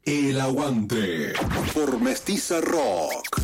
El Aguante por Mestiza Rock.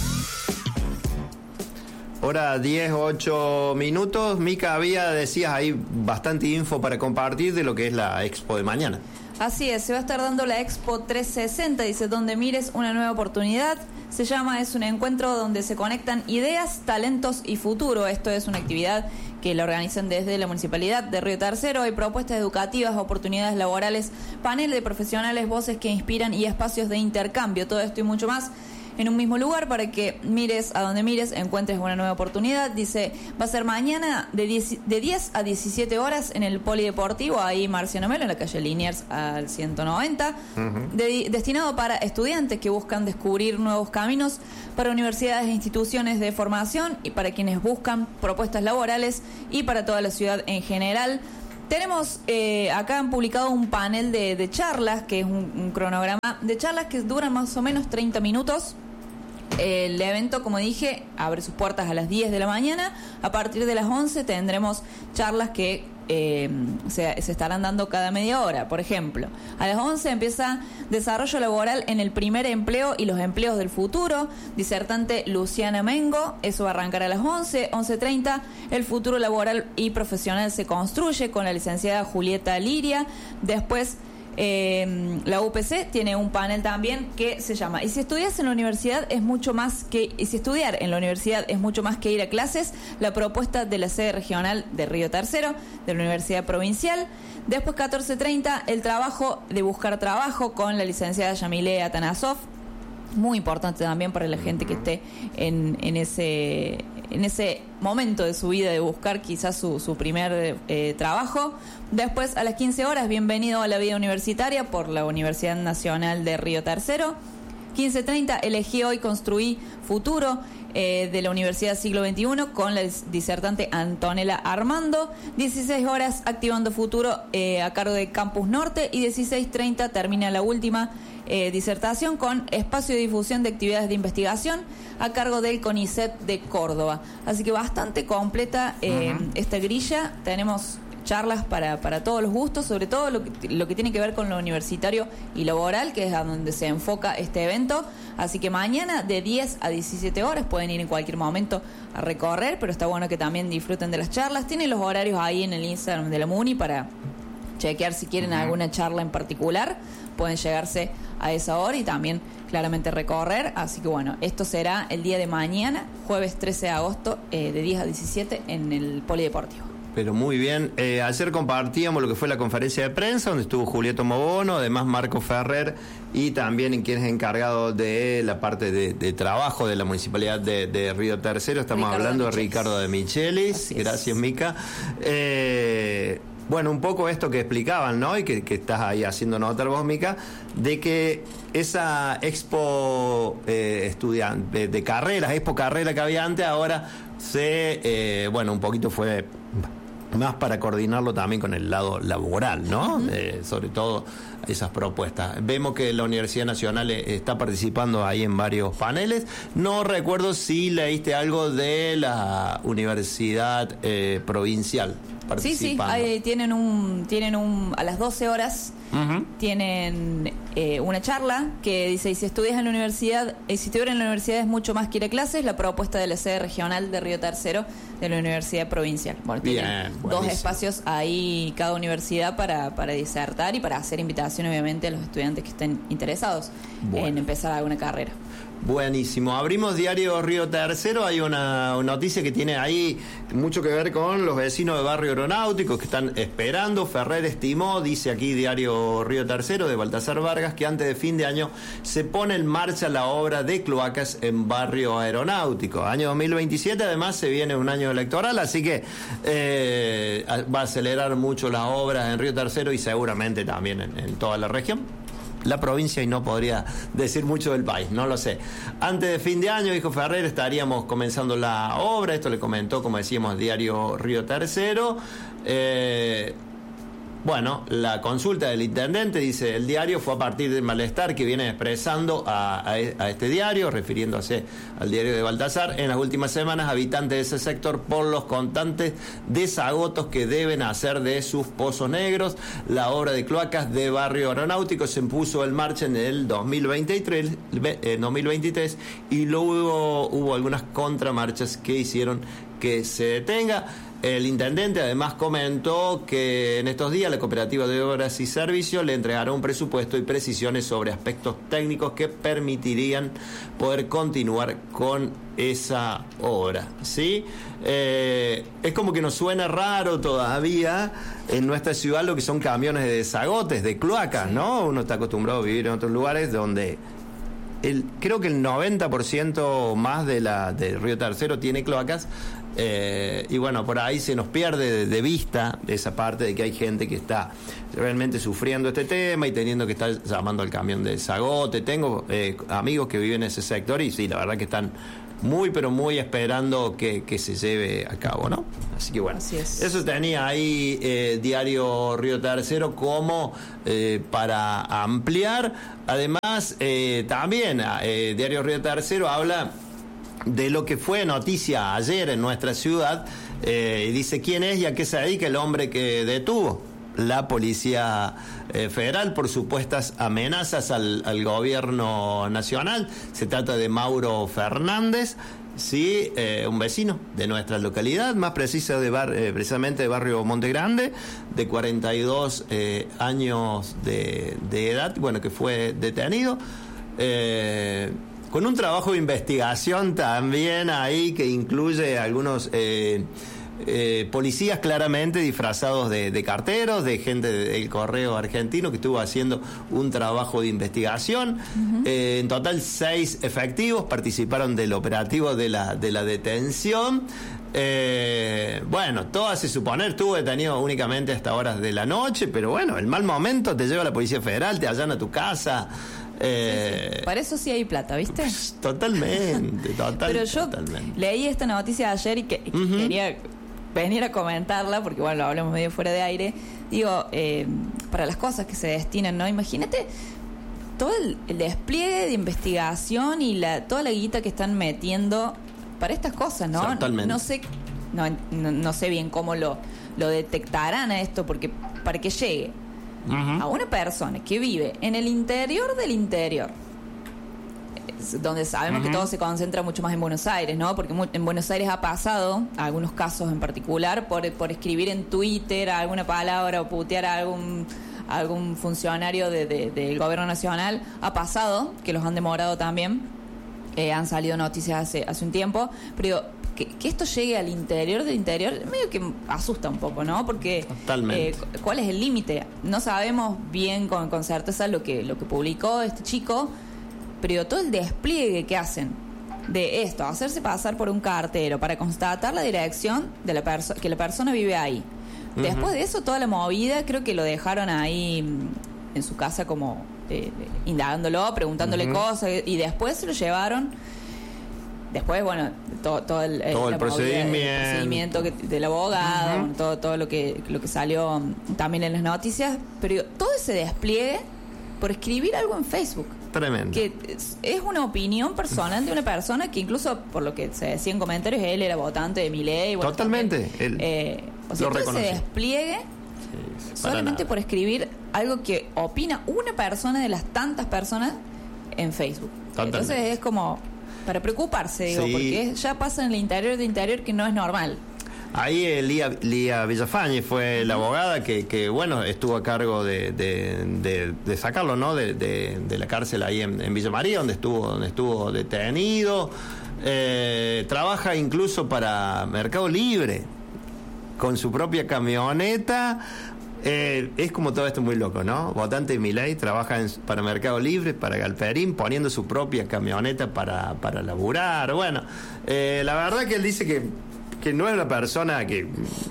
Hora 10, 8 minutos. Mica, decías ahí bastante info para compartir de lo que es la expo de mañana. Así es, se va a estar dando la Expo 360, dice, donde mires una nueva oportunidad. Es un encuentro donde se conectan ideas, talentos y futuro. Esto es una actividad que la organizan desde la Municipalidad de Río Tercero. Hay propuestas educativas, oportunidades laborales, panel de profesionales, voces que inspiran y espacios de intercambio. Todo esto y mucho más en un mismo lugar para que mires a donde mires, encuentres una nueva oportunidad. Dice, va a ser mañana de 10 a 17 horas en el Polideportivo, ahí Marciano Melo, en la calle Liniers al 190, destinado para estudiantes que buscan descubrir nuevos caminos, para universidades e instituciones de formación y para quienes buscan propuestas laborales y para toda la ciudad en general. Tenemos, acá han publicado un panel de charlas, que es un cronograma de charlas que duran más o menos 30 minutos. El evento, como dije, abre sus puertas a las 10 de la mañana. A partir de las 11 tendremos charlas que se estarán dando cada media hora. Por ejemplo, a las 11 empieza Desarrollo Laboral en el Primer Empleo y los Empleos del Futuro. Disertante Luciana Mengo. Eso va a arrancar a las 11. 11:30, El Futuro Laboral y Profesional se construye, con la licenciada Julieta Liria. Después, la UPC tiene un panel también que se llama ¿Y si estudias en la universidad es mucho más que y si estudiar en la universidad es mucho más que ir a clases? La propuesta de la sede regional de Río Tercero, de la Universidad Provincial. Después 14:30, el trabajo de buscar trabajo, con la licenciada Yamile Atanasov. Muy importante también para la gente que esté en ese momento de su vida de buscar quizás su primer trabajo. Después, a las 15 horas, Bienvenido a la vida universitaria por la Universidad Nacional de Río Tercero. 15:30, Elegí hoy, construí futuro, de la Universidad Siglo XXI, con la disertante Antonella Armando. 16 horas, Activando Futuro, a cargo de Campus Norte. Y 16:30 termina la última disertación con Espacio de Difusión de Actividades de Investigación, a cargo del CONICET de Córdoba. Así que bastante completa esta grilla. Tenemos charlas para todos los gustos, sobre todo lo que tiene que ver con lo universitario y laboral, que es a donde se enfoca este evento. Así que mañana de 10 a 17 horas pueden ir en cualquier momento a recorrer, pero está bueno que también disfruten de las charlas. Tienen los horarios ahí en el Instagram de la MUNI para chequear si quieren alguna charla en particular. Pueden llegarse a esa hora y también claramente recorrer. Así que bueno, esto será el día de mañana, jueves 13 de agosto, de 10 a 17 en el Polideportivo. Pero muy bien, ayer compartíamos lo que fue la conferencia de prensa, donde estuvo Julieta Mobono, además Marco Ferrer, y también en quien es encargado de la parte de trabajo de la Municipalidad de Río Tercero. Estamos hablando de Ricardo de Michelis. Gracias, Mica. Bueno, un poco esto que explicaban, ¿no? Y que estás ahí haciendo notar vos, Mica, de que esa expo estudiante de carreras, expo carrera que había antes, ahora un poquito fue más para coordinarlo también con el lado laboral, ¿no? Sobre todo esas propuestas. Vemos que la Universidad Nacional está participando ahí en varios paneles. No recuerdo si leíste algo de la Universidad Provincial. Sí, ahí tienen un a las 12 horas tienen una charla que dice: y si estudias en la universidad, si estudiar en la universidad es mucho más que ir a clases, la propuesta de la sede regional de Río Tercero de la Universidad Provincial. Bueno, tienen dos espacios ahí cada universidad para disertar y para hacer invitación obviamente a los estudiantes que estén interesados en empezar alguna carrera. Buenísimo. Abrimos Diario Río Tercero. Hay una noticia que tiene ahí mucho que ver con los vecinos de Barrio Aeronáutico que están esperando. Ferrer estimó, dice aquí Diario Río Tercero de Baltasar Vargas, que antes de fin de año se pone en marcha la obra de cloacas en Barrio Aeronáutico. Año 2027, además se viene un año electoral, así que va a acelerar mucho las obras en Río Tercero y seguramente también en toda la región. La provincia, y no podría decir mucho del país, no lo sé. Antes de fin de año, dijo Ferrer, estaríamos comenzando la obra. Esto le comentó, como decíamos, Diario Río Tercero. Bueno, la consulta del intendente, dice el diario, fue a partir del malestar que viene expresando a este diario, refiriéndose al diario de Baltasar. En las últimas semanas, habitantes de ese sector por los constantes desagotos que deben hacer de sus pozos negros. La obra de cloacas de Barrio Aeronáutico se puso en marcha en el 2023 y luego hubo algunas contramarchas que hicieron que se detenga. El intendente además comentó que en estos días la Cooperativa de Obras y Servicios le entregará un presupuesto y precisiones sobre aspectos técnicos que permitirían poder continuar con esa obra, ¿sí? Es como que nos suena raro todavía en nuestra ciudad lo que son camiones de desagotes, de cloacas, ¿no? Uno está acostumbrado a vivir en otros lugares donde creo que el 90% más de Río Tercero tiene cloacas. Y bueno, por ahí se nos pierde de vista esa parte de que hay gente que está realmente sufriendo este tema y teniendo que estar llamando al camión de desagote. Tengo amigos que viven en ese sector y sí, la verdad que están muy pero muy esperando que se lleve a cabo, ¿no? Así que bueno, así es. Eso tenía ahí Diario Río Tercero como para ampliar. Además, también Diario Río Tercero habla de lo que fue noticia ayer en nuestra ciudad, y dice quién es y a qué se dedica el hombre que detuvo la Policía Federal por supuestas amenazas al gobierno nacional. Se trata de Mauro Fernández, sí, un vecino de nuestra localidad, más precisamente de Barrio Monte Grande, de 42 años de edad, bueno, que fue detenido. Con un trabajo de investigación también ahí que incluye algunos policías claramente disfrazados de carteros, de gente del Correo Argentino que estuvo haciendo un trabajo de investigación. Uh-huh. En total 6 efectivos participaron del operativo de la detención. Bueno, todo hace suponer, estuvo detenido únicamente hasta horas de la noche, pero bueno, el mal momento te lleva la Policía Federal, te allana tu casa. Sí. Para eso sí hay plata, ¿viste? Totalmente. Pero yo leí esta noticia ayer y uh-huh. quería venir a comentarla, porque bueno, lo hablamos medio fuera de aire. Digo, para las cosas que se destinan, ¿no? Imagínate todo el despliegue de investigación y toda la guita que están metiendo para estas cosas, ¿no? Totalmente. No sé bien cómo lo detectarán a esto, porque para que llegue uh-huh. a una persona que vive en el interior del interior, donde sabemos uh-huh. que todo se concentra mucho más en Buenos Aires, ¿no? Porque en Buenos Aires ha pasado, algunos casos en particular, por escribir en Twitter alguna palabra o putear a algún funcionario del gobierno nacional, ha pasado, que los han demorado también, han salido noticias hace un tiempo, pero que esto llegue al interior del interior medio que asusta un poco, ¿no? Porque ¿cuál es el límite? No sabemos bien con certeza lo que publicó este chico, pero todo el despliegue que hacen de esto, hacerse pasar por un cartero para constatar la dirección de que la persona vive ahí. Uh-huh. Después de eso, toda la movida, creo que lo dejaron ahí en su casa como indagándolo, preguntándole uh-huh. cosas, y después se lo llevaron. Después, bueno, todo el procedimiento del abogado, uh-huh. todo lo que salió también en las noticias, pero todo ese despliegue por escribir algo en Facebook. Tremendo. Que es una opinión personal de una persona que incluso, por lo que se decía en comentarios, él era votante de Milei. Bueno, totalmente. O sea, todo ese despliegue solamente por escribir algo que opina una persona de las tantas personas en Facebook. Totalmente. Entonces es como para preocuparse, digo, sí. Porque ya pasa en el interior de interior que no es normal. Ahí Lía Villafañe fue la abogada que bueno, estuvo a cargo de sacarlo, ¿no? De la cárcel ahí en Villa María, donde estuvo detenido. Trabaja incluso para Mercado Libre con su propia camioneta. Es como todo esto muy loco, ¿no? Votante de Milei, trabaja para Mercado Libre, para Galperín, poniendo su propia camioneta para laburar. Bueno, la verdad que él dice que no es una persona que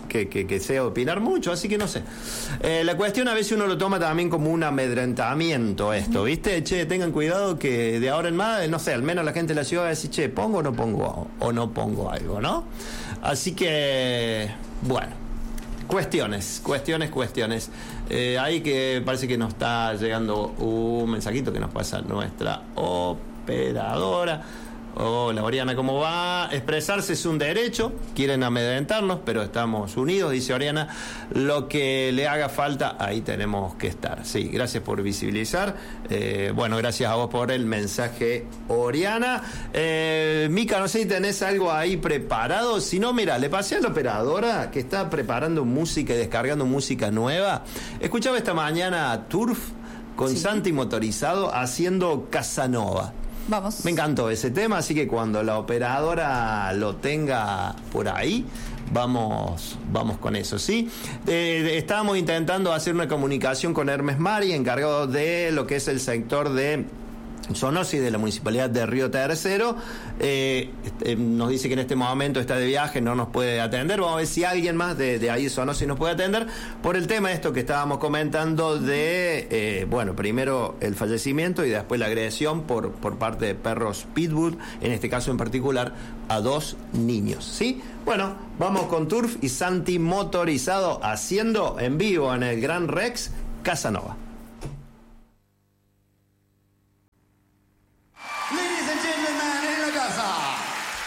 sea opinar mucho, así que no sé. La cuestión a veces uno lo toma también como un amedrentamiento esto, ¿viste? Che, tengan cuidado que de ahora en más, no sé, al menos la gente de la ciudad va a decir, che, ¿pongo o no pongo algo, no? Así que, bueno. Cuestiones. Ahí que parece que nos está llegando un mensajito que nos pasa nuestra operadora. Hola, Oriana, ¿cómo va? Expresarse es un derecho, quieren amedrentarnos, pero estamos unidos, dice Oriana. Lo que le haga falta, ahí tenemos que estar. Sí, gracias por visibilizar. Bueno, gracias a vos por el mensaje, Oriana. Mica, no sé si tenés algo ahí preparado. Si no, mira, le pasé a la operadora que está preparando música y descargando música nueva. Escuchaba esta mañana a Turf con Santi Motorizado haciendo Casanova. Vamos. Me encantó ese tema, así que cuando la operadora lo tenga por ahí, vamos con eso, ¿sí? Estábamos intentando hacer una comunicación con Hermes Mari, encargado de lo que es el sector de Sonosis de la Municipalidad de Río Tercero. Nos dice que en este momento está de viaje, no nos puede atender. Vamos a ver si alguien más de ahí de Sonosis nos puede atender por el tema esto que estábamos comentando de, bueno, primero el fallecimiento y después la agresión por parte de perros Pitbull, en este caso en particular a 2 niños, ¿sí? Bueno, vamos con Turf y Santi Motorizado haciendo en vivo en el Gran Rex Casanova.